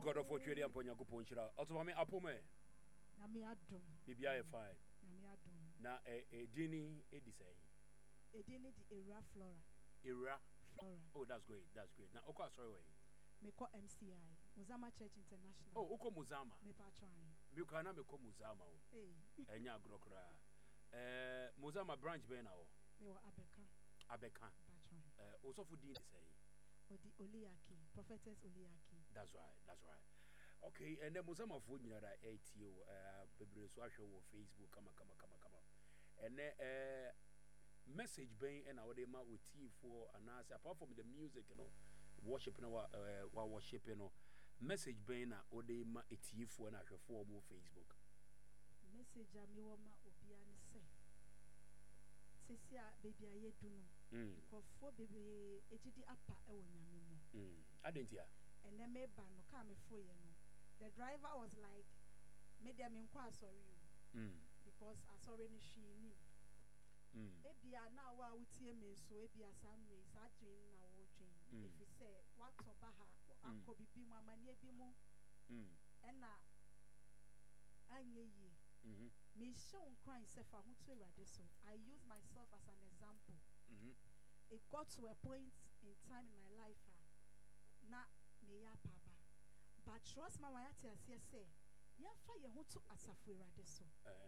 God for trading and Ponya Kuponchira. Also, I mean, Apome. Namiadum. BBI fine. Namiadum. Now, a Dini, a design. A Dini the Era Flora. Era Flora. Oh, that's great. That's great. Now, okay, sorry. Me call MCI. Muzama Church International. Oh, Oko Muzama. Me patron. Me kana me ko Muzama. Hey. Enya grokra. Muzama branch be na o. Me wa Abeka. Abeka. Patron. Also for Dean say. Odi Oliaki, prophetess Oliaki. That's right. That's right. Okay, and then Muzama for you that ATO bebre so ahwe wo Facebook kama. And then message being and our dema with for and apart from the music, you know, worship no while worship, you know, message being na odema eti for na hwe for mo Facebook. Message a me wo ma obi an say. Sisi a baby aye du no. Nkofo baby ejidi apa e wo nyame mo. Adentia. And then me ba no ka me fo ye no. The driver was like, me dem nkwa sorry you. Because I sorry ni she ni. Ebia na wa wutie me so ebia samwe sa twin na wo twin if you say what oba ha akobibi mu amane bi mu na anye yi me show crying say fa hu to erade so I use myself as an example. It got to a point in time in my life na me ya papa but trust my way to say ya fa ye hu to asafu erade so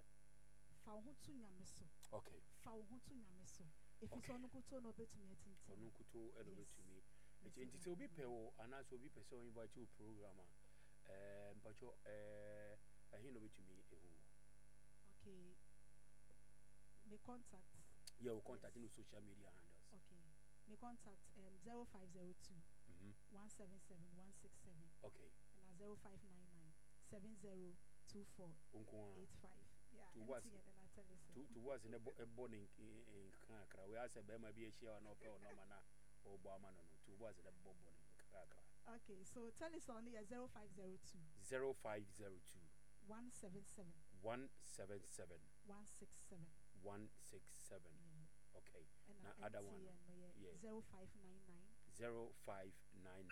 Okay. If it's on Kuto, no better me. On Kuto, and over to me. It will be pay and I will be so invite you programmer. But you a hint over to me. Okay. Me contact. Yeah, we'll contact in social media handles. Okay. Me contact 0502 177 167. Okay. And 0599 7024 85. To was in a boning in Kakra. We asked there might be a share no mana or Bamano. To was in a bobbon in Kakra. Okay, so tell us only 0502 0502 177 177 167 167. Okay. And now other one. Yeah. 0599 0599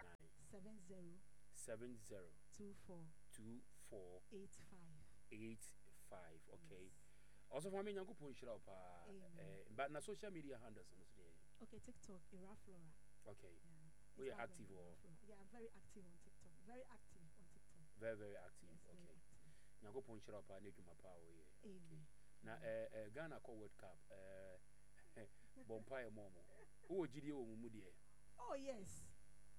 70 24 85. 85. Okay. Yes. Also for me yango pon shira pa but na social media handles no today. Okay, TikTok Era Flora. Okay. Yeah. We are active or yeah, I'm very active on TikTok. Very active on TikTok. Very active. Yes, okay. Yango pon shira pa na dwuma pa o ye. Okay. Na Ghana call World Cup Bompire Momo. Who gidi o mumu de? Oh yes.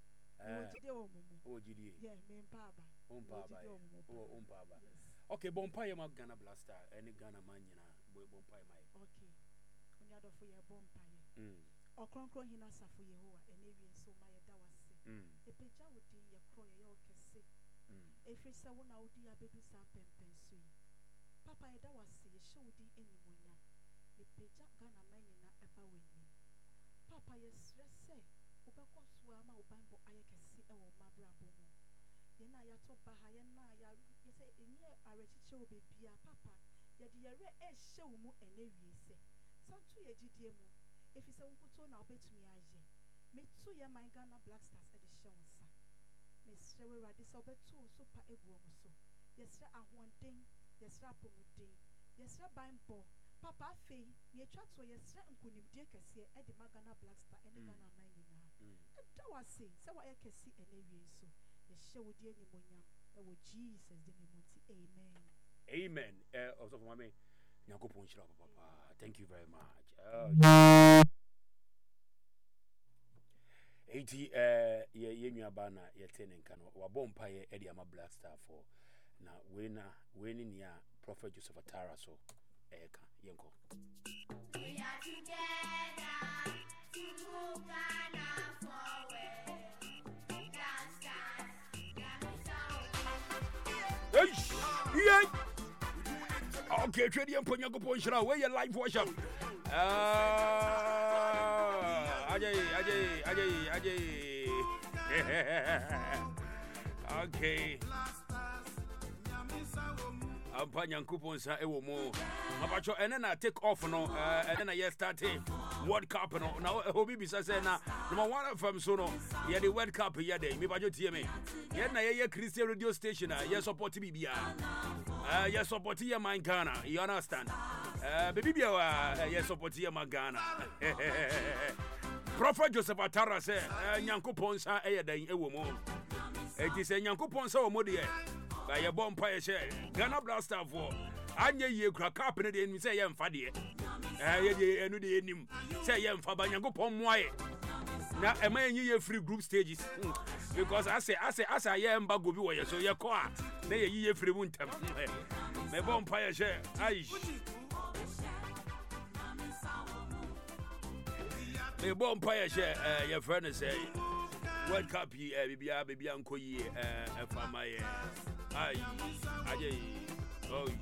Oh gidi. Yeah, me mpaba. Umpaba. Okay, Bompire ma Ghana Blaster any Ghana man yina Bompire mai. Okay. Onya do for your Bompire. Okronkron hina safo Yehowa enewie so ma yeda wase. Epeja wodi ye kro ye okese. Efrisa wona wodi abedu sa pempensu yi. Papa yeda wase ye hye wodi enimonya. Epeja Ghana man yina eba weni. Papa ye stress ubekwa so ama ubambo ayekese e wo mabrabo mu. Ye na ya to baha ye na ya say enye arechiche obebia papa ye de yere e hye wo mu enewie se. Santu ye gidie mu. Efise wonkuto na obetumi aje. Me tu ye my Ghana Black Stars e de hye wonsa. Me hye we rade se obetu so pa eguo mu so. Ye sra ahonden, ye sra pomuden, ye sra bambo. Papa fei ye twa to ye sra nkonimdie kese e de Ghana Black Star e de Ghana man nyina. Da wase se wa ye kese enewie so. Ye hye wodi enimonyam e wo Jesus de nemunti. Amen. Amen. Also for me Yakopon shira papa. Thank you very much. 80 ye nuaba na ye tene nka no wa bompa ye e de ama Black Star for na we ni nia Prophet Joseph Atara so eka yenko. We are together to move Ghana forward. Black Stars, yeah. Okay, Trady and Ponyago Ponchra, where your live worship. Ajay. Okay. Ampanyan coupons, I will more. About your and then I take off no, and then I started. World Cup no na obi bisa say na number 1 FM so no ye the World Cup ye dey me ba jo tie me ye na ye Christian radio station ye support bibia ye support ye man Ghana, you understand baby bia ye support ye man Ghana. Prophet Joseph Atara say Nyankopon sa eye dan ewo mo enti say Nyankopon sa wo mo de ba ye bompa ye she Ghana Blaster for anye ye kura cap ne de say ye mfa de ye de enu de enim say ye mfa ba Nyankopon moaye na ema ye free group stages because I say ye mba go bi wo ye so ye ko a na ye free mu ntam me bompa ye she ai me bompa ye she your friend say World Cup bibia nko yi fama ye ai aje oh